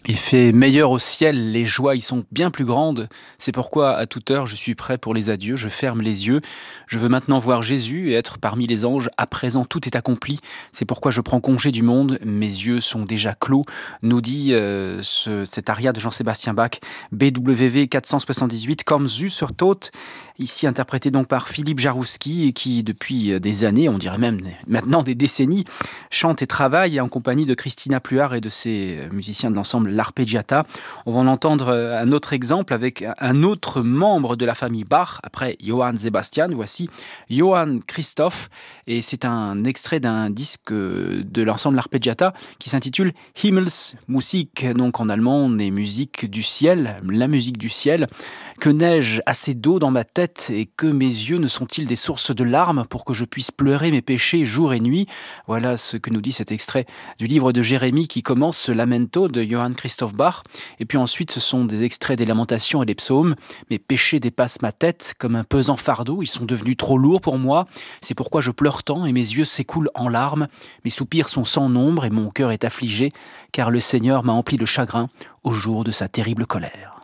Il fait meilleur au ciel, les joies y sont bien plus grandes. C'est pourquoi, à toute heure, je suis prêt pour les adieux, je ferme les yeux. Je veux maintenant voir Jésus et être parmi les anges. À présent, tout est accompli. C'est pourquoi je prends congé du monde. Mes yeux sont déjà clos, nous dit cet aria de Jean-Sébastien Bach, BWV 478, Comme zu sur Tod, ici interprété donc par Philippe Jarouski, qui depuis des années, on dirait même maintenant des décennies, chante et travaille en compagnie de Christina Pluart et de ses musiciens de l'ensemble L'Arpeggiata. On va en entendre un autre exemple avec un autre membre de la famille Bach, après Johann Sebastian. Voici Johann Christoph, et c'est un extrait d'un disque de l'ensemble L'Arpeggiata qui s'intitule Himmelsmusik, donc en allemand, les musiques du ciel, la musique du ciel. Que n'ai-je assez d'eau dans ma tête et que mes yeux ne sont-ils des sources de larmes pour que je puisse pleurer mes péchés jour et nuit? Voilà ce que nous dit cet extrait du livre de Jérémie qui commence, ce Lamento de Johann Christoph Bach. Et puis ensuite, ce sont des extraits des Lamentations et des Psaumes. Mes péchés dépassent ma tête comme un pesant fardeau. Ils sont devenus trop lourds pour moi. C'est pourquoi je pleure tant et mes yeux s'écoulent en larmes. Mes soupirs sont sans nombre et mon cœur est affligé, car le Seigneur m'a empli de chagrin au jour de sa terrible colère.